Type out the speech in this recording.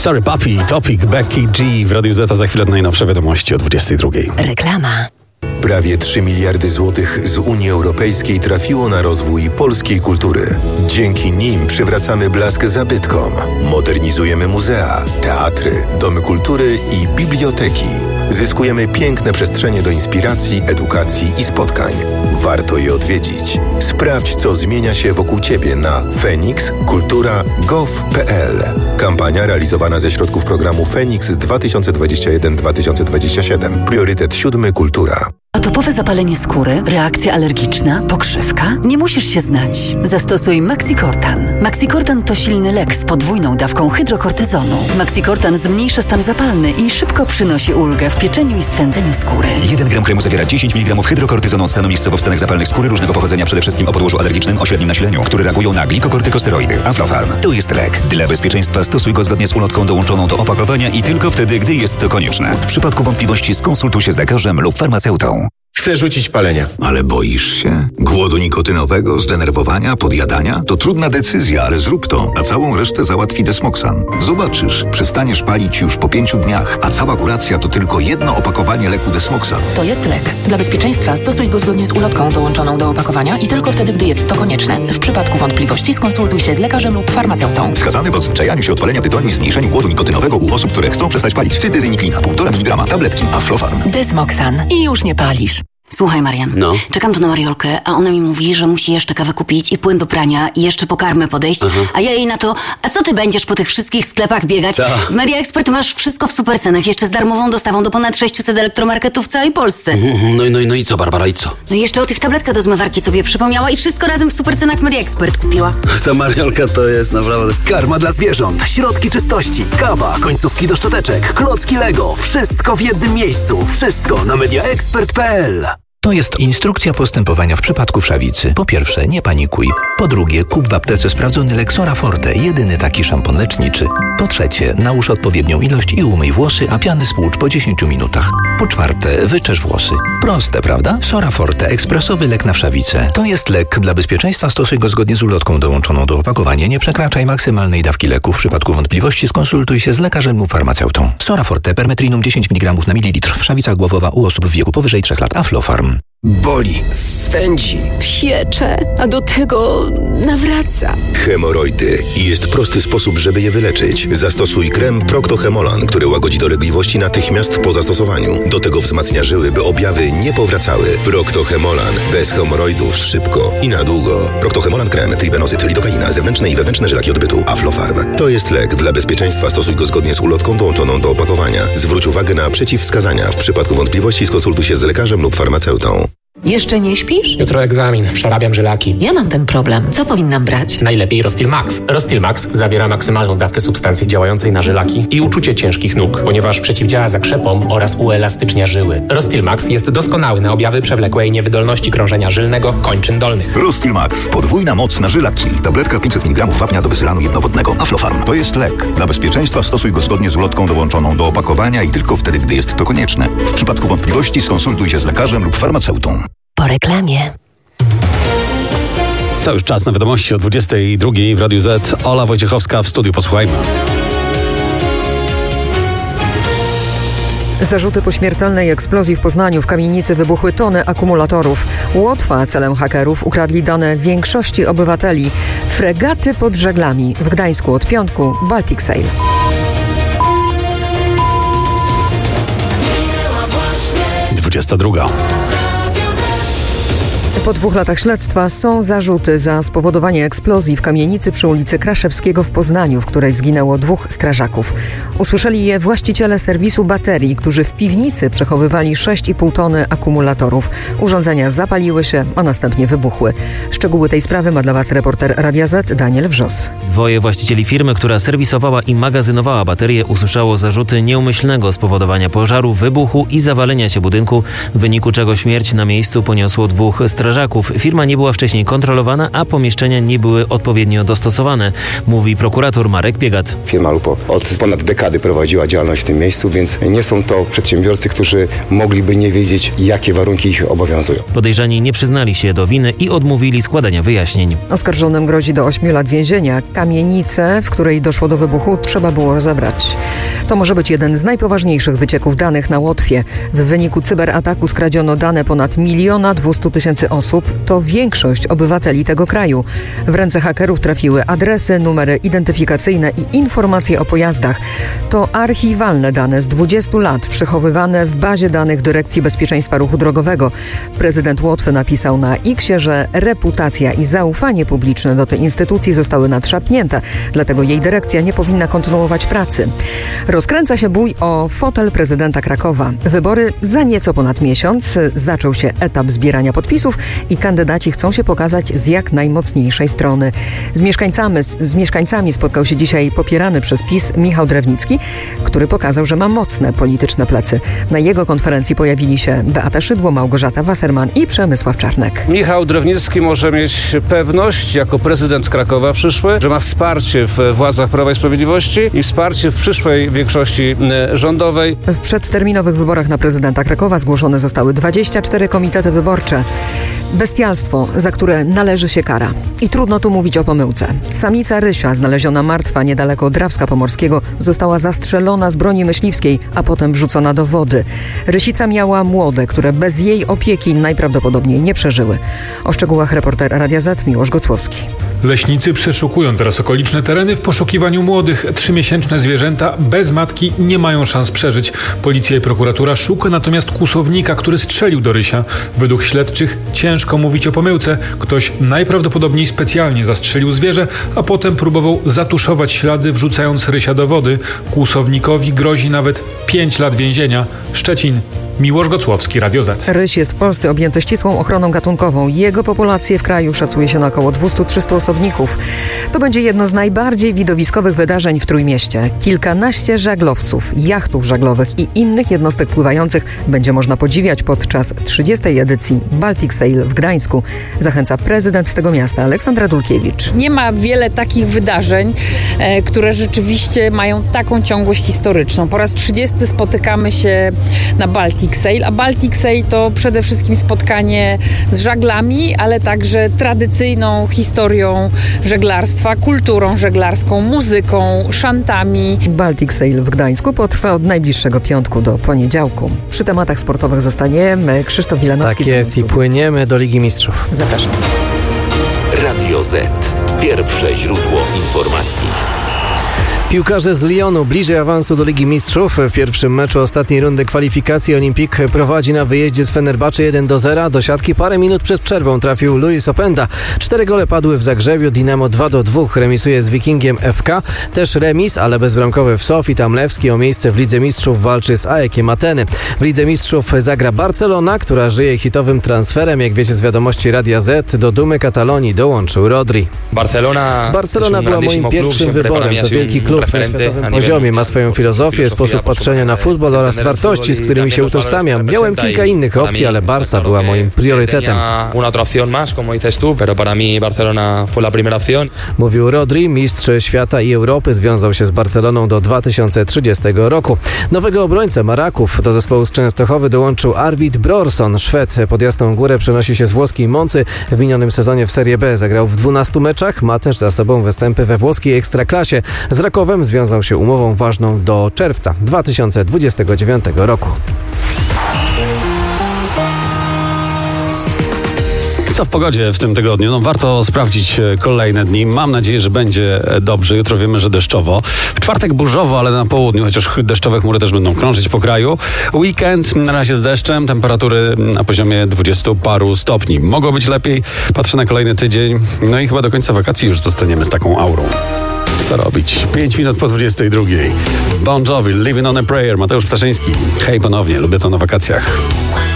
Sorry Papi, Topic, Becky G w Radiu Z, za chwilę najnowsze wiadomości o 22. Reklama. Prawie 3 miliardy złotych z Unii Europejskiej trafiło na rozwój polskiej kultury. Dzięki nim przywracamy blask zabytkom, modernizujemy muzea, teatry, domy kultury i biblioteki. Zyskujemy piękne przestrzenie do inspiracji, edukacji i spotkań. Warto je odwiedzić. Sprawdź, co zmienia się wokół Ciebie na fenixkultura.gov.pl. Kampania realizowana ze środków programu Fenix 2021-2027. Priorytet 7. Kultura. Atopowe zapalenie skóry, reakcja alergiczna, pokrzywka? Nie musisz się znać. Zastosuj Maxicortan. Maxicortan to silny lek z podwójną dawką hydrokortyzonu. Maxicortan zmniejsza stan zapalny i szybko przynosi ulgę w pieczeniu i swędzeniu skóry. 1 gram kremu zawiera 10 mg hydrokortyzonu, stanu miejscowo w stanach zapalnych skóry różnego pochodzenia, przede wszystkim o podłożu alergicznym o średnim nasileniu, które reagują na glikokortykosteroidy. Aflofarm to jest lek. Dla bezpieczeństwa stosuj go zgodnie z ulotką dołączoną do opakowania i tylko wtedy, gdy jest to konieczne. W przypadku wątpliwości skonsultuj się z lekarzem lub farmaceutą. Chcę rzucić palenia. Ale boisz się? Głodu nikotynowego, zdenerwowania, podjadania? To trudna decyzja, ale zrób to, a całą resztę załatwi Desmoxan. Zobaczysz, przestaniesz palić już po 5 dniach, a cała kuracja to tylko jedno opakowanie leku Desmoxan. To jest lek. Dla bezpieczeństwa stosuj go zgodnie z ulotką dołączoną do opakowania i tylko wtedy, gdy jest to konieczne. W przypadku wątpliwości skonsultuj się z lekarzem lub farmaceutą. Wskazany w odzwyczajaniu się od palenia tytoniu i zmniejszeniu głodu nikotynowego u osób, które chcą przestać palić. Cytyzyniklina, 1,5 mg, tabletki, Aflofarm. Desmoxan. I już nie palisz. Słuchaj, Marian, czekam tu na Mariolkę, a ona mi mówi, że musi jeszcze kawę kupić i płyn do prania i jeszcze po karmę podejść, a ja jej na to, a co ty będziesz po tych wszystkich sklepach biegać? W Media Expert masz wszystko w supercenach, jeszcze z darmową dostawą do ponad 600 elektromarketów w całej Polsce. No i co, Barbara, i co? No i jeszcze o tych tabletkach do zmywarki sobie przypomniała i wszystko razem w supercenach Media Expert kupiła. Ta Mariolka to jest naprawdę... Karma dla zwierząt, środki czystości, kawa, końcówki do szczoteczek, klocki Lego. Wszystko w jednym miejscu. Wszystko na mediaexpert.pl. To jest instrukcja postępowania w przypadku wszawicy. Po pierwsze, nie panikuj. Po drugie, kup w aptece sprawdzony lek Sora Forte, jedyny taki szampon leczniczy. Po trzecie, nałóż odpowiednią ilość i umyj włosy, a piany spłucz po 10 minutach. Po czwarte, wyczesz włosy. Proste, prawda? Sora Forte, ekspresowy lek na wszawicę. To jest lek. Dla bezpieczeństwa stosuj go zgodnie z ulotką dołączoną do opakowania. Nie przekraczaj maksymalnej dawki leku. W przypadku wątpliwości skonsultuj się z lekarzem lub farmaceutą. Sora Forte, permetrinum 10 mg na mililitr. Wszawica głowowa u osób w wieku powyżej 3 lat. Aflofarm. Boli, swędzi, piecze, a do tego nawraca. Hemoroidy. I jest prosty sposób, żeby je wyleczyć. Zastosuj krem Procto-Hemolan, który łagodzi dolegliwości natychmiast po zastosowaniu. Do tego wzmacnia żyły, by objawy nie powracały. Procto-Hemolan. Bez hemoroidów szybko i na długo. Procto-Hemolan krem, tribenozyt, lidokaina, zewnętrzne i wewnętrzne żylaki odbytu. Aflofarm. To jest lek. Dla bezpieczeństwa stosuj go zgodnie z ulotką dołączoną do opakowania. Zwróć uwagę na przeciwwskazania. W przypadku wątpliwości skonsultuj się z lekarzem lub farmaceutą. Jeszcze nie śpisz? Jutro egzamin, przerabiam żylaki. Ja mam ten problem. Co powinnam brać? Najlepiej Rostil Max. Rostil Max zawiera maksymalną dawkę substancji działającej na żylaki i uczucie ciężkich nóg, ponieważ przeciwdziała zakrzepom oraz uelastycznia żyły. Rostil Max jest doskonały na objawy przewlekłej niewydolności krążenia żylnego kończyn dolnych. Rostil Max. Podwójna moc na żylaki. Tabletka 500 mg wapnia do wysylanu jednowodnego. Aflofarm. To jest lek. Dla bezpieczeństwa stosuj go zgodnie z ulotką dołączoną do opakowania i tylko wtedy, gdy jest to konieczne. W przypadku wątpliwości skonsultuj się z lekarzem lub farmaceutą. Po reklamie. To już czas na wiadomości o 22 w Radiu Z. Ola Wojciechowska w studiu. Posłuchajmy. Zarzuty pośmiertelnej eksplozji w Poznaniu w kamienicy wybuchły tony akumulatorów. Łotwa celem hakerów ukradli dane większości obywateli. Fregaty pod żaglami. W Gdańsku od piątku Baltic Sail. Po 2 latach śledztwa są zarzuty za spowodowanie eksplozji w kamienicy przy ulicy Kraszewskiego w Poznaniu, w której zginęło 2 strażaków. Usłyszeli je właściciele serwisu baterii, którzy w piwnicy przechowywali 6,5 tony akumulatorów. Urządzenia zapaliły się, a następnie wybuchły. Szczegóły tej sprawy ma dla Was reporter Radia Z Daniel Wrzos. 2 właścicieli firmy, która serwisowała i magazynowała baterie, usłyszało zarzuty nieumyślnego spowodowania pożaru, wybuchu i zawalenia się budynku, w wyniku czego śmierć na miejscu poniosło 2 strażaków. strażaków. Firma nie była wcześniej kontrolowana, a pomieszczenia nie były odpowiednio dostosowane, mówi prokurator Marek Biegat. Firma Lupo od ponad dekady prowadziła działalność w tym miejscu, więc nie są to przedsiębiorcy, którzy mogliby nie wiedzieć, jakie warunki ich obowiązują. Podejrzani nie przyznali się do winy i odmówili składania wyjaśnień. Oskarżonym grozi do 8 lat więzienia. Kamienicę, w której doszło do wybuchu, trzeba było zabrać. To może być jeden z najpoważniejszych wycieków danych na Łotwie. W wyniku cyberataku skradziono dane ponad 1 200 000 osób. To większość obywateli tego kraju. W ręce hakerów trafiły adresy, numery identyfikacyjne i informacje o pojazdach. To archiwalne dane z 20 lat przechowywane w bazie danych Dyrekcji Bezpieczeństwa Ruchu Drogowego. Prezydent Łotwy napisał na X-ie, że reputacja i zaufanie publiczne do tej instytucji zostały natrzapnięte, dlatego jej dyrekcja nie powinna kontynuować pracy. Rozkręca się bój o fotel prezydenta Krakowa. Wybory za nieco ponad miesiąc. Zaczął się etap zbierania podpisów i kandydaci chcą się pokazać z jak najmocniejszej strony. Z mieszkańcami spotkał się dzisiaj popierany przez PiS Michał Drewnicki, który pokazał, że ma mocne polityczne plecy. Na jego konferencji pojawili się Beata Szydło, Małgorzata Wasserman i Przemysław Czarnek. Michał Drewnicki może mieć pewność jako prezydent Krakowa przyszły, że ma wsparcie w władzach Prawa i Sprawiedliwości i wsparcie w przyszłej większości rządowej. W przedterminowych wyborach na prezydenta Krakowa zgłoszone zostały 24 komitety wyborcze. Bestialstwo, za które należy się kara. I trudno tu mówić o pomyłce. Samica rysia, znaleziona martwa niedaleko Drawska Pomorskiego, została zastrzelona z broni myśliwskiej, a potem wrzucona do wody. Rysica miała młode, które bez jej opieki najprawdopodobniej nie przeżyły. O szczegółach reporter Radia Z Miłosz Gocłowski. Leśnicy przeszukują teraz okoliczne tereny w poszukiwaniu młodych. 3-miesięczne zwierzęta bez matki nie mają szans przeżyć. Policja i prokuratura szuka natomiast kłusownika, który strzelił do rysia. Według śledczych ciężko mówić o pomyłce. Ktoś najprawdopodobniej specjalnie zastrzelił zwierzę, a potem próbował zatuszować ślady, wrzucając rysia do wody. Kłusownikowi grozi nawet 5 lat więzienia. Szczecin. Miłosz Gocłowski, Radio Z. Ryś jest w Polsce objęty ścisłą ochroną gatunkową. Jego populację w kraju szacuje się na około 200-300 osobników. To będzie jedno z najbardziej widowiskowych wydarzeń w Trójmieście. Kilkanaście żaglowców, jachtów żaglowych i innych jednostek pływających będzie można podziwiać podczas 30. edycji Baltic Sail w Gdańsku. Zachęca prezydent tego miasta Aleksandra Dulkiewicz. Nie ma wiele takich wydarzeń, które rzeczywiście mają taką ciągłość historyczną. Po raz 30 spotykamy się na Baltic Sail, a Baltic Sail to przede wszystkim spotkanie z żaglami, ale także tradycyjną historią żeglarstwa, kulturą żeglarską, muzyką, szantami. Baltic Sail w Gdańsku potrwa od najbliższego piątku do poniedziałku. Przy tematach sportowych zostaniemy. Krzysztof Wilanowski. Tak jest i płyniemy do Ligi Mistrzów. Zapraszam. Radio Z. Pierwsze źródło informacji. Piłkarze z Lyonu bliżej awansu do Ligi Mistrzów. W pierwszym meczu ostatniej rundy kwalifikacji Olympique prowadzi na wyjeździe z Fenerbahce 1-0. Do siatki parę minut przed przerwą trafił Luis Openda. 4 gole padły w Zagrzebiu. Dynamo 2-2 remisuje z Wikingiem FK. Też remis, ale bezbramkowy w Sofii. Tamlewski o miejsce w Lidze Mistrzów walczy z AEK Ateny. W Lidze Mistrzów zagra Barcelona, która żyje hitowym transferem. Jak wiecie z wiadomości Radia Z, do dumy Katalonii dołączył Rodri. Barcelona była moim pierwszym wyborem. To wielki klub na światowym poziomie. Ma swoją filozofię, sposób patrzenia na futbol oraz wartości, z którymi się utożsamiam. Miałem kilka innych opcji, ale Barca była moim priorytetem. Mówił Rodri, mistrz świata i Europy, związał się z Barceloną do 2030 roku. Nowego obrońcę Maraków do zespołu z Częstochowy dołączył Arvid Brorson. Szwed pod jasną górę przenosi się z włoskiej Moncy. W minionym sezonie w Serie B zagrał w 12 meczach. Ma też za sobą występy we włoskiej Ekstraklasie. Z Rakowem związał się umową ważną do czerwca 2029 roku. Co w pogodzie w tym tygodniu? No warto sprawdzić kolejne dni. Mam nadzieję, że będzie dobrze. Jutro wiemy, że deszczowo. W czwartek burzowo, ale na południu, chociaż deszczowe chmury też będą krążyć po kraju. Weekend na razie z deszczem. Temperatury na poziomie 20 paru stopni. Mogło być lepiej. Patrzę na kolejny tydzień. No i chyba do końca wakacji już zostaniemy z taką aurą. Co robić? 5 minut po 22. Bon Jovi, Living on a Prayer, Mateusz Ptaszyński. Hej ponownie, lubię to na wakacjach.